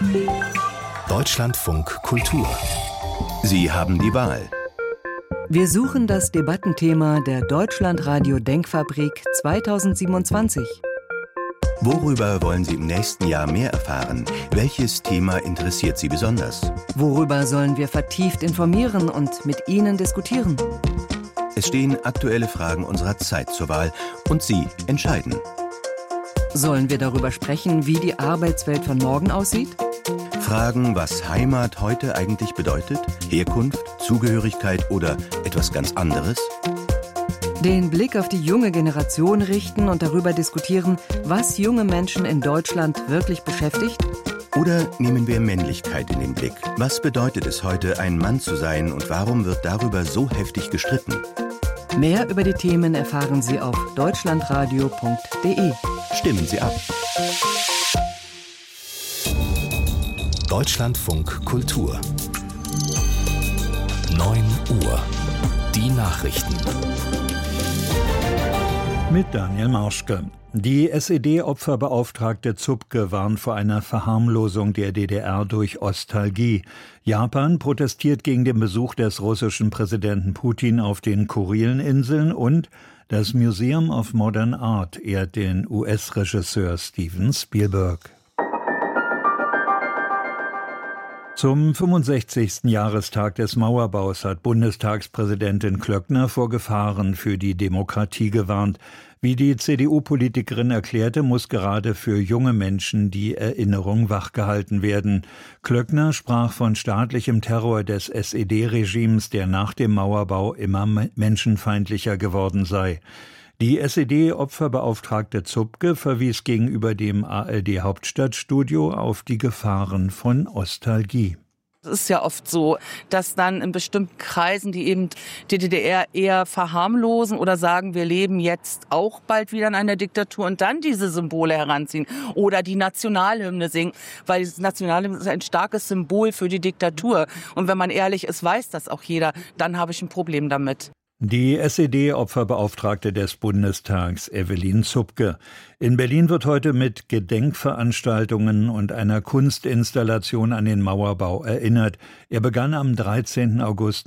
Deutschlandfunk Kultur. Sie haben die Wahl. Wir suchen das Debattenthema der Deutschlandradio Denkfabrik 2027. Worüber wollen Sie im nächsten Jahr mehr erfahren? Welches Thema interessiert Sie besonders? Worüber sollen wir vertieft informieren und mit Ihnen diskutieren? Es stehen aktuelle Fragen unserer Zeit zur Wahl und Sie entscheiden. Sollen wir darüber sprechen, wie die Arbeitswelt von morgen aussieht? Fragen, was Heimat heute eigentlich bedeutet, Herkunft, Zugehörigkeit oder etwas ganz anderes? Den Blick auf die junge Generation richten und darüber diskutieren, was junge Menschen in Deutschland wirklich beschäftigt? Oder nehmen wir Männlichkeit in den Blick? Was bedeutet es heute, ein Mann zu sein und warum wird darüber so heftig gestritten? Mehr über die Themen erfahren Sie auf deutschlandradio.de. Stimmen Sie ab. Deutschlandfunk Kultur. 9 Uhr. Die Nachrichten. Mit Daniel Marschke. Die SED-Opferbeauftragte Zupke warnt vor einer Verharmlosung der DDR durch Ostalgie. Japan protestiert gegen den Besuch des russischen Präsidenten Putin auf den Kurileninseln und das Museum of Modern Art ehrt den US-Regisseur Steven Spielberg. Zum 65. Jahrestag des Mauerbaus hat Bundestagspräsidentin Klöckner vor Gefahren für die Demokratie gewarnt. Wie die CDU-Politikerin erklärte, muss gerade für junge Menschen die Erinnerung wachgehalten werden. Klöckner sprach von staatlichem Terror des SED-Regimes, der nach dem Mauerbau immer menschenfeindlicher geworden sei. Die SED-Opferbeauftragte Zupke verwies gegenüber dem ARD-Hauptstadtstudio auf die Gefahren von Ostalgie. Es ist ja oft so, dass dann in bestimmten Kreisen, die eben die DDR eher verharmlosen oder sagen, wir leben jetzt auch bald wieder in einer Diktatur und dann diese Symbole heranziehen oder die Nationalhymne singen, weil das Nationalhymne ist ein starkes Symbol für die Diktatur. Und wenn man ehrlich ist, weiß das auch jeder, dann habe ich ein Problem damit. Die SED-Opferbeauftragte des Bundestags, Evelyn Zupke. In Berlin wird heute mit Gedenkveranstaltungen und einer Kunstinstallation an den Mauerbau erinnert. Er begann am 13. August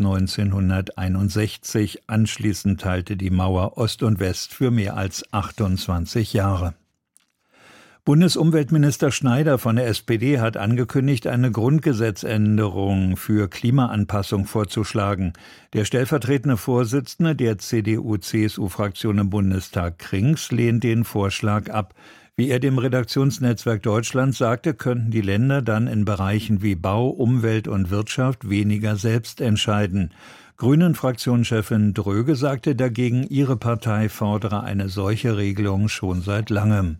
1961. Anschließend teilte die Mauer Ost und West für mehr als 28 Jahre. Bundesumweltminister Schneider von der SPD hat angekündigt, eine Grundgesetzänderung für Klimaanpassung vorzuschlagen. Der stellvertretende Vorsitzende der CDU-CSU-Fraktion im Bundestag, Krings, lehnt den Vorschlag ab. Wie er dem Redaktionsnetzwerk Deutschland sagte, könnten die Länder dann in Bereichen wie Bau, Umwelt und Wirtschaft weniger selbst entscheiden. Grünen-Fraktionschefin Dröge sagte dagegen, ihre Partei fordere eine solche Regelung schon seit langem.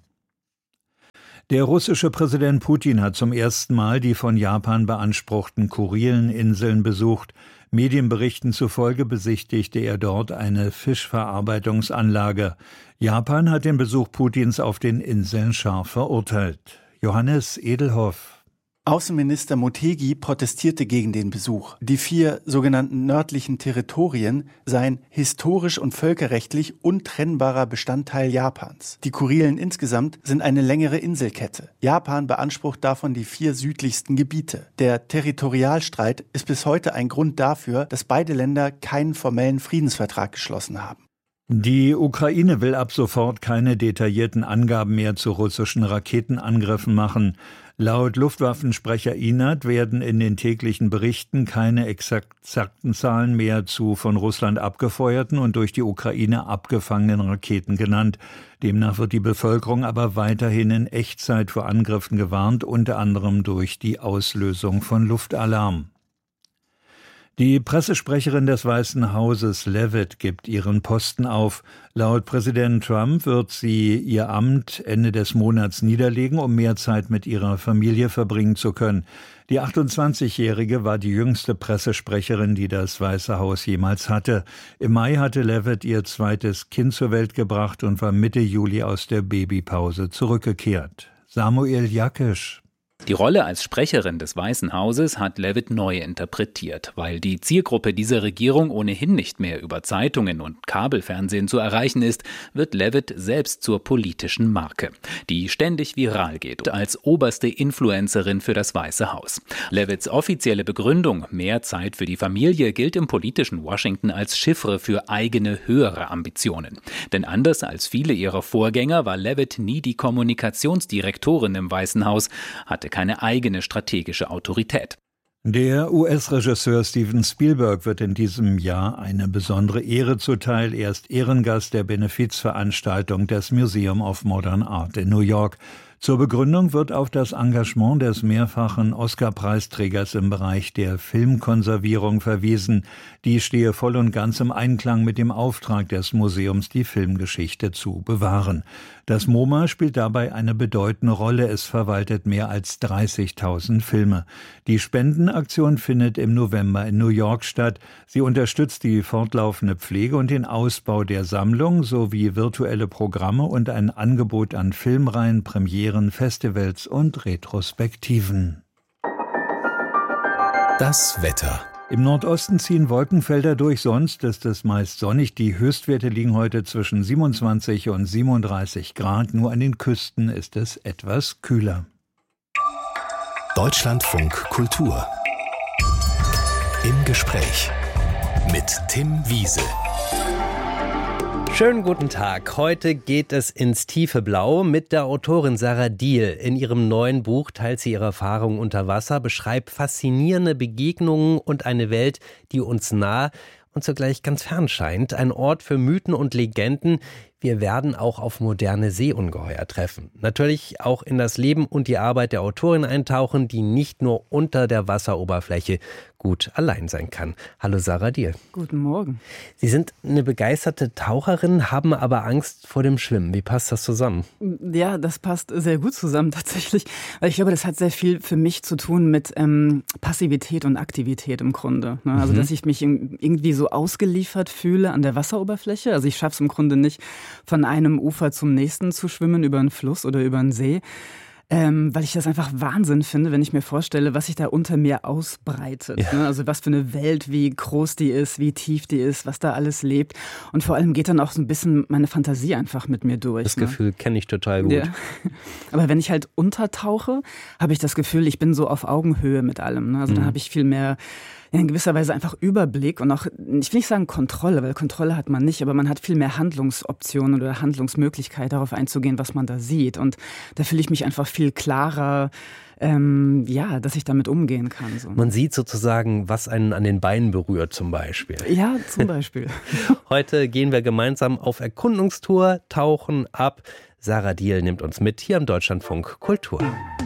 Der russische Präsident Putin hat zum ersten Mal die von Japan beanspruchten Kurileninseln besucht. Medienberichten zufolge besichtigte er dort eine Fischverarbeitungsanlage. Japan hat den Besuch Putins auf den Inseln scharf verurteilt. Johannes Edelhoff. Außenminister Motegi protestierte gegen den Besuch. Die 4 sogenannten nördlichen Territorien seien historisch und völkerrechtlich untrennbarer Bestandteil Japans. Die Kurilen insgesamt sind eine längere Inselkette. Japan beansprucht davon die 4 südlichsten Gebiete. Der Territorialstreit ist bis heute ein Grund dafür, dass beide Länder keinen formellen Friedensvertrag geschlossen haben. Die Ukraine will ab sofort keine detaillierten Angaben mehr zu russischen Raketenangriffen machen. Laut Luftwaffensprecher Inat werden in den täglichen Berichten keine exakten Zahlen mehr zu von Russland abgefeuerten und durch die Ukraine abgefangenen Raketen genannt. Demnach wird die Bevölkerung aber weiterhin in Echtzeit vor Angriffen gewarnt, unter anderem durch die Auslösung von Luftalarm. Die Pressesprecherin des Weißen Hauses Leavitt gibt ihren Posten auf. Laut Präsident Trump wird sie ihr Amt Ende des Monats niederlegen, um mehr Zeit mit ihrer Familie verbringen zu können. Die 28-Jährige war die jüngste Pressesprecherin, die das Weiße Haus jemals hatte. Im Mai hatte Leavitt ihr zweites Kind zur Welt gebracht und war Mitte Juli aus der Babypause zurückgekehrt. Samuel Jakisch. Die Rolle als Sprecherin des Weißen Hauses hat Leavitt neu interpretiert. Weil die Zielgruppe dieser Regierung ohnehin nicht mehr über Zeitungen und Kabelfernsehen zu erreichen ist, wird Leavitt selbst zur politischen Marke, die ständig viral geht, als oberste Influencerin für das Weiße Haus. Leavitts offizielle Begründung, mehr Zeit für die Familie, gilt im politischen Washington als Chiffre für eigene höhere Ambitionen. Denn anders als viele ihrer Vorgänger war Leavitt nie die Kommunikationsdirektorin im Weißen Haus, hatte keine eigene strategische Autorität. Der US-Regisseur Steven Spielberg wird in diesem Jahr eine besondere Ehre zuteil. Er ist Ehrengast der Benefizveranstaltung des Museum of Modern Art in New York. Zur Begründung wird auf das Engagement des mehrfachen Oscar-Preisträgers im Bereich der Filmkonservierung verwiesen. Die stehe voll und ganz im Einklang mit dem Auftrag des Museums, die Filmgeschichte zu bewahren. Das MoMA spielt dabei eine bedeutende Rolle. Es verwaltet mehr als 30.000 Filme. Die Spendenaktion findet im November in New York statt. Sie unterstützt die fortlaufende Pflege und den Ausbau der Sammlung sowie virtuelle Programme und ein Angebot an Filmreihen, Premieren, Festivals und Retrospektiven. Das Wetter. Im Nordosten ziehen Wolkenfelder durch, sonst ist es meist sonnig. Die Höchstwerte liegen heute zwischen 27 und 37 Grad. Nur an den Küsten ist es etwas kühler. Deutschlandfunk Kultur. Im Gespräch mit Tim Wiese. Schönen guten Tag. Heute geht es ins tiefe Blau mit der Autorin Sarah Diehl. In ihrem neuen Buch teilt sie ihre Erfahrungen unter Wasser, beschreibt faszinierende Begegnungen und eine Welt, die uns nah und zugleich ganz fern scheint. Ein Ort für Mythen und Legenden. Wir werden auch auf moderne Seeungeheuer treffen. Natürlich auch in das Leben und die Arbeit der Autorin eintauchen, die nicht nur unter der Wasseroberfläche gut allein sein kann. Hallo Sarah Diehl. Guten Morgen. Sie sind eine begeisterte Taucherin, haben aber Angst vor dem Schwimmen. Wie passt das zusammen? Ja, das passt sehr gut zusammen tatsächlich. Weil ich glaube, das hat sehr viel für mich zu tun mit Passivität und Aktivität im Grunde. Also, dass ich mich irgendwie so ausgeliefert fühle an der Wasseroberfläche. Also ich schaffe es im Grunde nicht, von einem Ufer zum nächsten zu schwimmen, über einen Fluss oder über einen See. Weil ich das einfach Wahnsinn finde, wenn ich mir vorstelle, was sich da unter mir ausbreitet. Ja. Ne? Also was für eine Welt, wie groß die ist, wie tief die ist, was da alles lebt. Und vor allem geht dann auch so ein bisschen meine Fantasie einfach mit mir durch. Das Gefühl kenne ich total gut. Ja. Aber wenn ich halt untertauche, habe ich das Gefühl, ich bin so auf Augenhöhe mit allem. Ne? Also dann habe ich viel mehr in gewisser Weise einfach Überblick und auch, ich will nicht sagen Kontrolle, weil Kontrolle hat man nicht, aber man hat viel mehr Handlungsoptionen oder Handlungsmöglichkeit, darauf einzugehen, was man da sieht. Und da fühle ich mich einfach viel klarer, dass ich damit umgehen kann. So. Man sieht sozusagen, was einen an den Beinen berührt zum Beispiel. Ja, zum Beispiel. Heute gehen wir gemeinsam auf Erkundungstour, tauchen ab. Sarah Diehl nimmt uns mit hier im Deutschlandfunk Kultur.